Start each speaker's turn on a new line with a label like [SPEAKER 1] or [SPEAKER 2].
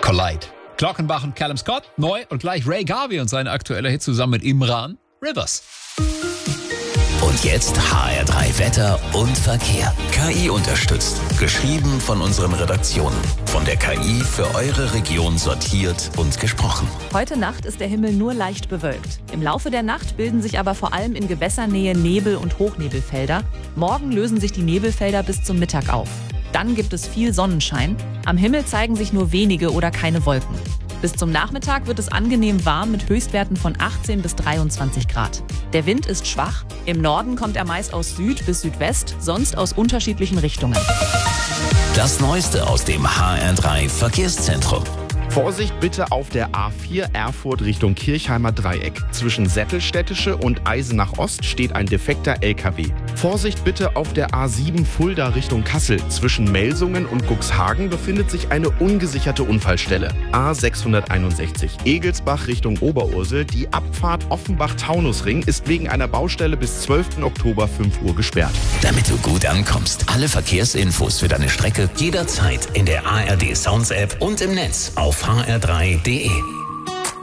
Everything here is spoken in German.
[SPEAKER 1] Collide. Glockenbach und Callum Scott, neu und gleich Ray Garvey und sein aktueller Hit zusammen mit Imran, Rivers.
[SPEAKER 2] Und jetzt HR3 Wetter und Verkehr. KI unterstützt. Geschrieben von unseren Redaktionen. Von der KI für eure Region sortiert und gesprochen.
[SPEAKER 3] Heute Nacht ist der Himmel nur leicht bewölkt. Im Laufe der Nacht bilden sich aber vor allem in Gewässernähe Nebel- und Hochnebelfelder. Morgen lösen sich die Nebelfelder bis zum Mittag auf. Dann gibt es viel Sonnenschein. Am Himmel zeigen sich nur wenige oder keine Wolken. Bis zum Nachmittag wird es angenehm warm mit Höchstwerten von 18 bis 23 Grad. Der Wind ist schwach. Im Norden kommt er meist aus Süd bis Südwest, sonst aus unterschiedlichen Richtungen.
[SPEAKER 2] Das Neueste aus dem HR3 Verkehrszentrum.
[SPEAKER 4] Vorsicht bitte auf der A4 Erfurt Richtung Kirchheimer Dreieck. Zwischen Sättelstädtische und Eisenach Ost steht ein defekter LKW. Vorsicht bitte auf der A7 Fulda Richtung Kassel. Zwischen Melsungen und Cuxhagen befindet sich eine ungesicherte Unfallstelle. A661 Egelsbach Richtung Oberursel. Die Abfahrt Offenbach-Taunusring ist wegen einer Baustelle bis 12. Oktober 5 Uhr gesperrt.
[SPEAKER 2] Damit du gut ankommst, alle Verkehrsinfos für deine Strecke jederzeit in der ARD Sounds App und im Netz auf hr3.de.